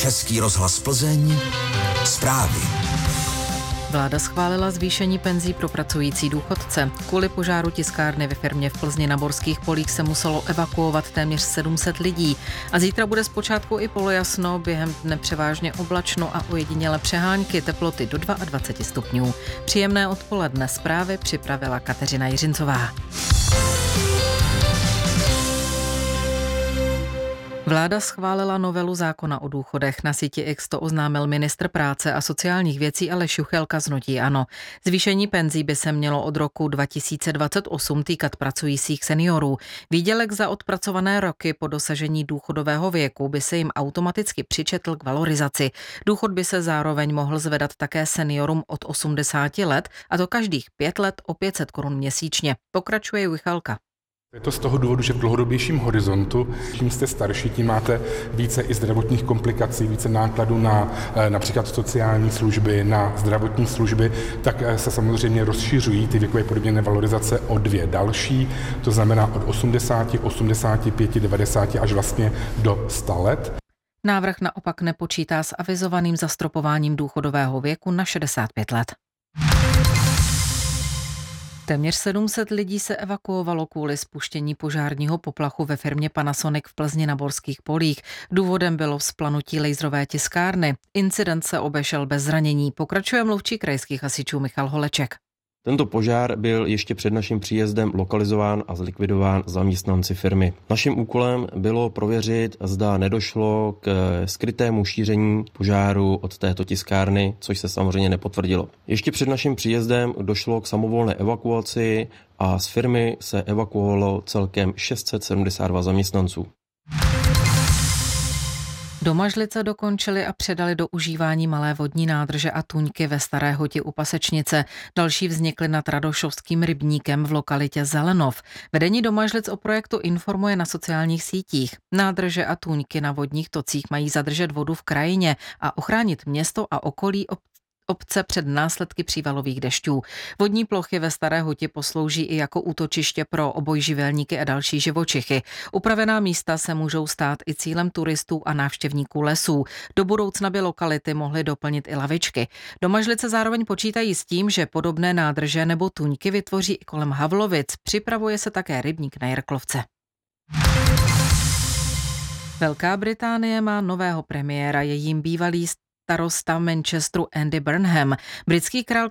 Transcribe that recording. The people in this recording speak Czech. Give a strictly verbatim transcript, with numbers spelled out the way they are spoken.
Český rozhlas Plzeň, zprávy. Vláda schválila zvýšení penzí pro pracující důchodce. Kvůli požáru tiskárny ve firmě v Plzni na Borských polích se muselo evakuovat téměř sedm set lidí. A zítra bude zpočátku i polojasno, během dne převážně oblačno a ojediněle přehánky, teploty do dvacet dva stupňů. Příjemné odpoledne, zprávy připravila Kateřina Jiřincová. Vláda schválila novelu zákona o důchodech. Na síti X to oznámil ministr práce a sociálních věcí Aleš Juchelka z hnutí ANO. Zvýšení penzí by se mělo od roku dva tisíce dvacet osm týkat pracujících seniorů. Výdělek za odpracované roky po dosažení důchodového věku by se jim automaticky přičetl k valorizaci. Důchod by se zároveň mohl zvedat také seniorům od osmdesáti let, a to každých pět let o pět set korun měsíčně. Pokračuje Juchelka. Je to z toho důvodu, že v dlouhodobějším horizontu, čím jste starší, tím máte více i zdravotních komplikací, více nákladů na například sociální služby, na zdravotní služby, tak se samozřejmě rozšiřují ty věkové podmíněné valorizace o dvě další, to znamená od osmdesáti, osmdesáti pěti, devadesáti až vlastně do sta let. Návrh naopak nepočítá s avizovaným zastropováním důchodového věku na šedesát pět let. Téměř sedm set lidí se evakuovalo kvůli spuštění požárního poplachu ve firmě Panasonic v Plzni na Borských polích. Důvodem bylo vzplanutí laserové tiskárny. Incident se obešel bez zranění. Pokračuje mluvčí krajských hasičů Michal Holeček. Tento požár byl ještě před naším příjezdem lokalizován a zlikvidován zaměstnanci firmy. Naším úkolem bylo prověřit, zda nedošlo k skrytému šíření požáru od této tiskárny, což se samozřejmě nepotvrdilo. Ještě před naším příjezdem došlo k samovolné evakuaci a z firmy se evakuovalo celkem šest set sedmdesát dva zaměstnanců. Domažlice dokončili a předali do užívání malé vodní nádrže a tůňky ve Staré Hoti u Pasečnice. Další vznikly nad Radošovským rybníkem v lokalitě Zelenov. Vedení Domažlic o projektu informuje na sociálních sítích. Nádrže a tůňky na vodních tocích mají zadržet vodu v krajině a ochránit město a okolí obce před následky přívalových dešťů. Vodní plochy ve Staré Hoti poslouží i jako útočiště pro obojživelníky a další živočichy. Upravená místa se můžou stát i cílem turistů a návštěvníků lesů. Do budoucna by lokality mohly doplnit i lavičky. Domažlice zároveň počítají s tím, že podobné nádrže nebo tůňky vytvoří i kolem Havlovic. Připravuje se také rybník na Jirklovce. Velká Británie má nového premiéra, je jím bývalý starosta Manchesteru Andy Burnham. Britský král